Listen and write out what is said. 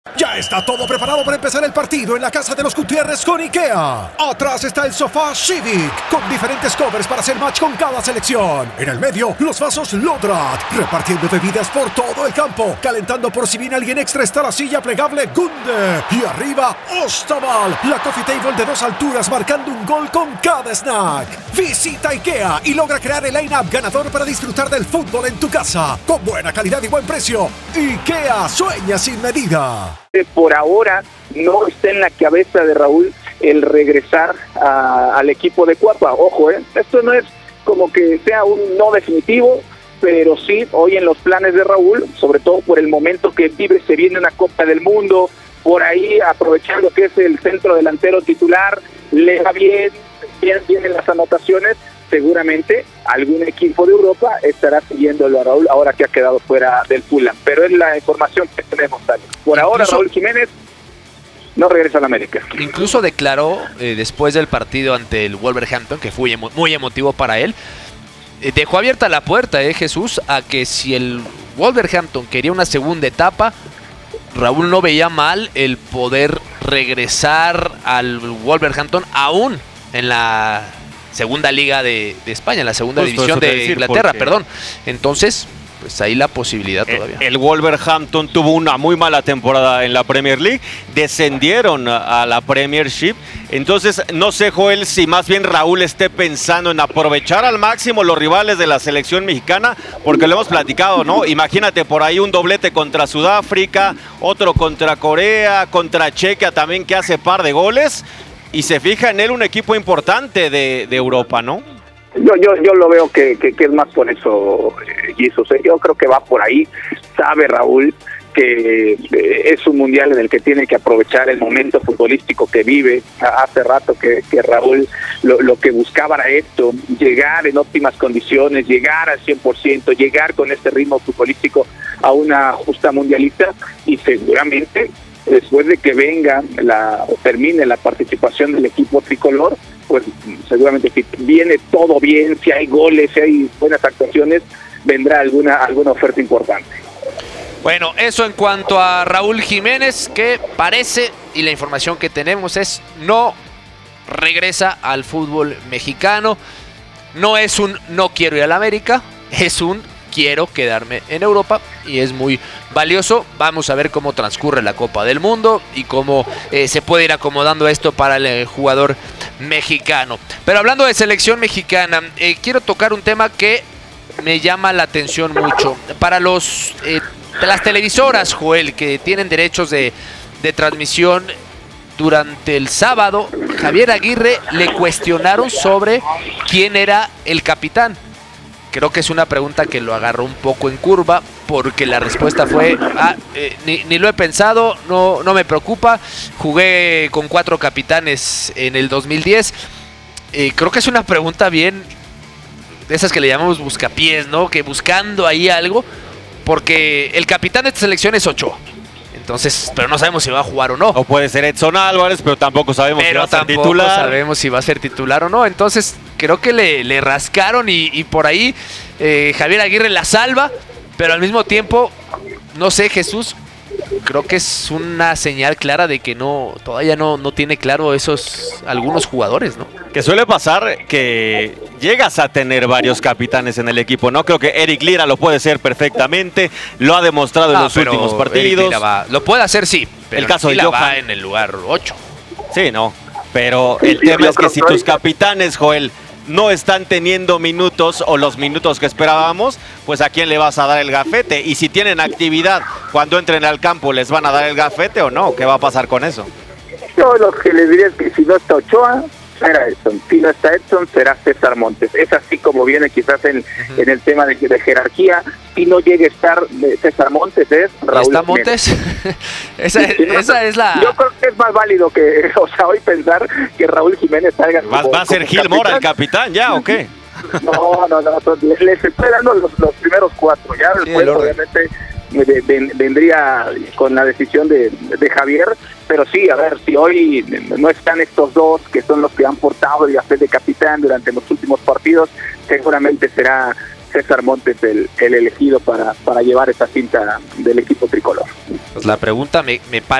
Ya está todo preparado para empezar el partido en la casa de los Gutiérrez con IKEA. Atrás está el sofá Civic, con diferentes covers para hacer match con cada selección. En el medio, los vasos Lodrat, repartiendo bebidas por todo el campo. Calentando por si viene alguien extra está la silla plegable Gunde. Y arriba, Ostaval, la coffee table de 2 alturas marcando un gol con cada snack. Visita IKEA y logra crear el line-up ganador para disfrutar del fútbol en tu casa. Con buena calidad y buen precio. IKEA sueña sin medida. Por ahora no está en la cabeza de Raúl el regresar al equipo de Cuapa. Ojo, esto no es como que sea un no definitivo, pero sí, hoy en los planes de Raúl, sobre todo por el momento que vive, se viene una Copa del Mundo, por ahí aprovechando que es el centro delantero titular, le va bien en las anotaciones, seguramente algún equipo de Europa estará siguiéndolo a Raúl ahora que ha quedado fuera del Fulham, pero es la información que tenemos. Por ahora Raúl Jiménez no regresa a la América. Incluso declaró después del partido ante el Wolverhampton, que fue muy emotivo para él, dejó abierta la puerta, Jesús, a que si el Wolverhampton quería una segunda etapa, Raúl no veía mal el poder regresar al Wolverhampton aún en la segunda liga de España, en la segunda división de Inglaterra, perdón. Entonces, pues ahí la posibilidad todavía. El Wolverhampton tuvo una muy mala temporada en la Premier League, descendieron a la Premiership, entonces no sé, Joel, si más bien Raúl esté pensando en aprovechar al máximo los rivales de la selección mexicana, porque lo hemos platicado, ¿no? Imagínate por ahí un doblete contra Sudáfrica, otro contra Corea, contra Chequia también, que hace par de goles, y se fija en él un equipo importante de Europa, ¿no? Yo lo veo que es más por eso, Jesús. Yo creo que va por ahí. Sabe Raúl que es un mundial en el que tiene que aprovechar el momento futbolístico que vive. Hace rato que Raúl lo que buscaba era esto, llegar en óptimas condiciones, llegar al 100%, llegar con este ritmo futbolístico a una justa mundialista, y seguramente después de que venga o termine la participación del equipo tricolor, pues seguramente si viene todo bien, si hay goles, si hay buenas actuaciones, vendrá alguna oferta importante. Bueno, eso en cuanto a Raúl Jiménez, que parece, y la información que tenemos es, no regresa al fútbol mexicano. No es un no quiero ir a la América, es un quiero quedarme en Europa, y es muy valioso. Vamos a ver cómo transcurre la Copa del Mundo y cómo se puede ir acomodando esto para el jugador mexicano. Pero hablando de selección mexicana, quiero tocar un tema que me llama la atención mucho. Para las televisoras, Joel, que tienen derechos de transmisión, durante el sábado, Javier Aguirre le cuestionaron sobre quién era el capitán. Creo que es una pregunta que lo agarró un poco en curva, porque la respuesta fue, ni lo he pensado, no me preocupa, jugué con 4 capitanes en el 2010. Creo que es una pregunta bien, de esas que le llamamos buscapiés, ¿no? Que buscando ahí algo, porque el capitán de esta selección es Ochoa. Entonces, pero no sabemos si va a jugar o no. O puede ser Edson Álvarez, pero tampoco sabemos si va a ser titular. Pero sabemos si va a ser titular o no. Entonces, creo que le rascaron y por ahí Javier Aguirre la salva, pero al mismo tiempo, no sé, Jesús, creo que es una señal clara de que todavía no tiene claro algunos jugadores, ¿no? Que suele pasar que llegas a tener varios capitanes en el equipo, ¿no? Creo que Eric Lira lo puede ser perfectamente, lo ha demostrado en los últimos partidos. Lo puede hacer, sí, pero el caso de Johan va en el lugar 8. Sí, no, pero el tema es que si tus capitanes, Joel, no están teniendo minutos o los minutos que esperábamos, pues ¿a quién le vas a dar el gafete? Y si tienen actividad cuando entren al campo, ¿les van a dar el gafete o no? ¿Qué va a pasar con eso? Yo lo que les diría es que si no está Ochoa, será Edson. Si no está Edson, será César Montes. Es así como viene quizás en el tema de jerarquía. Si no llega a estar César Montes, es Raúl ¿Está Montes? esa es la... Yo creo que es más válido que, hoy pensar que Raúl Jiménez salga ¿Va a ser Gil Mora el capitán ya o qué? No, les estoy dando los primeros 4, ya después obviamente vendría con la decisión de Javier, pero sí, a ver, si hoy no están estos dos, que son los que han portado y hacer de capitán durante los últimos partidos, seguramente será César Montes el elegido para llevar esa cinta del equipo tricolor. Pues la pregunta me